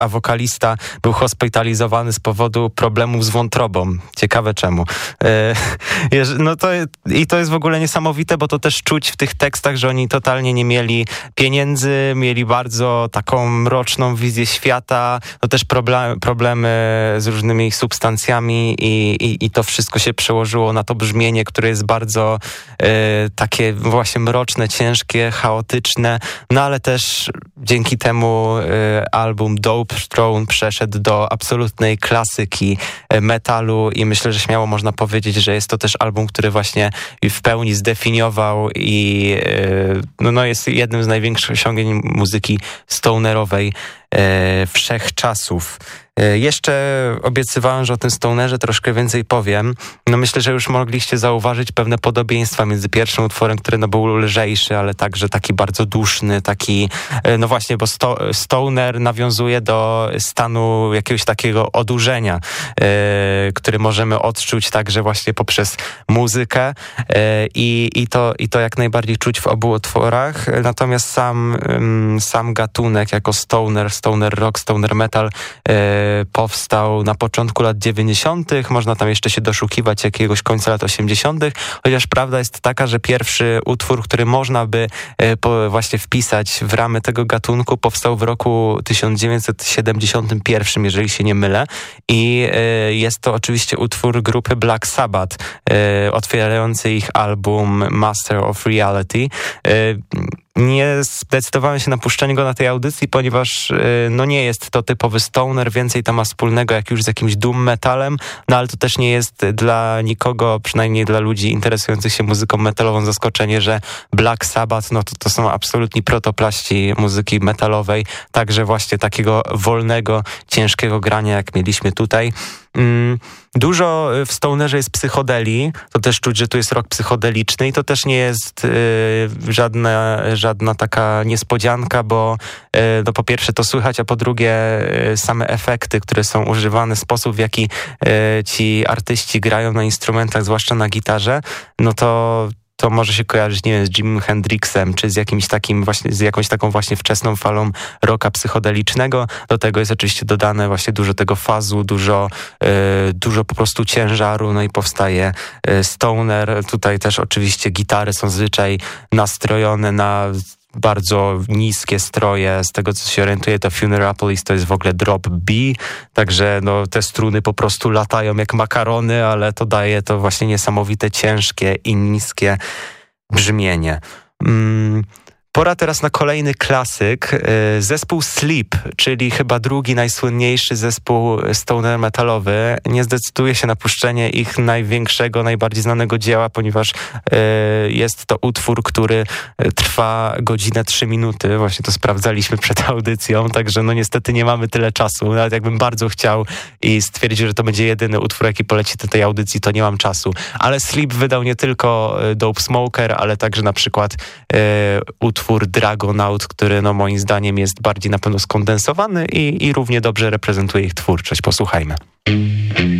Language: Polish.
a wokalista był hospitalizowany z powodu problemów z wątrobą. Ciekawe czemu. To jest w ogóle niesamowite, bo to też czuć w tych tekstach, że oni totalnie nie mieli pieniędzy, mieli bardzo taką mroczną wizję świata, no też problemy z różnymi substancjami i to wszystko się przełożyło na to brzmienie, które jest bardzo takie właśnie mroczne, ciężkie, chaotyczne, no ale też dzięki temu album Dope Throne przeszedł do absolutnej klasyki metalu i myślę, że śmiało można powiedzieć, że jest to też album, który właśnie w pełni zdefiniował i jest jednym z największych osiągnięć muzyki stonerowej wszechczasów. Jeszcze obiecywałem, że o tym stonerze troszkę więcej powiem. No myślę, że już mogliście zauważyć pewne podobieństwa między pierwszym utworem, który był lżejszy, ale także taki bardzo duszny, taki, no właśnie, bo stoner nawiązuje do stanu jakiegoś takiego odurzenia, który możemy odczuć także właśnie poprzez muzykę i to jak najbardziej czuć w obu utworach. Natomiast sam gatunek jako stoner rock, stoner metal powstał na początku lat 90. Można tam jeszcze się doszukiwać jakiegoś końca lat 80., chociaż prawda jest taka, że pierwszy utwór, który można by właśnie wpisać w ramy tego gatunku, powstał w roku 1971, jeżeli się nie mylę. I jest to oczywiście utwór grupy Black Sabbath, otwierający ich album Master of Reality. Nie zdecydowałem się na puszczenie go na tej audycji, ponieważ nie jest to typowy stoner, więcej tam ma wspólnego jak już z jakimś doom metalem, no ale to też nie jest dla nikogo, przynajmniej dla ludzi interesujących się muzyką metalową, zaskoczenie, że Black Sabbath, to są absolutni protoplaści muzyki metalowej, także właśnie takiego wolnego, ciężkiego grania, jak mieliśmy tutaj. Dużo w stonerze jest psychodelii, to też czuć, że tu jest rock psychodeliczny i to też nie jest żadna taka niespodzianka, bo po pierwsze to słychać, a po drugie same efekty, które są używane, sposób w jaki ci artyści grają na instrumentach, zwłaszcza na gitarze, to może się kojarzyć, nie wiem, z Jimim Hendrixem, czy z jakimś takim właśnie, z jakąś taką właśnie wczesną falą rocka psychodelicznego. Do tego jest oczywiście dodane właśnie dużo tego fazu, dużo po prostu ciężaru, no i powstaje stoner. Tutaj też oczywiście gitary są zazwyczaj nastrojone na bardzo niskie stroje. Z tego, co się orientuje, to Funerapolis to jest w ogóle drop B, także te struny po prostu latają jak makarony, ale to daje to właśnie niesamowite, ciężkie i niskie brzmienie. Pora teraz na kolejny klasyk. Zespół Sleep, czyli chyba drugi najsłynniejszy zespół stoner metalowy. Nie zdecyduje się na puszczenie ich największego, najbardziej znanego dzieła, ponieważ jest to utwór, który trwa godzinę 3 minuty. Właśnie to sprawdzaliśmy przed audycją, także niestety nie mamy tyle czasu. Nawet jakbym bardzo chciał i stwierdził, że to będzie jedyny utwór, jaki poleci do tej audycji, to nie mam czasu. Ale Sleep wydał nie tylko Dope Smoker, ale także na przykład utwór Dragonaut, który moim zdaniem jest bardziej na pewno skondensowany i równie dobrze reprezentuje ich twórczość. Posłuchajmy.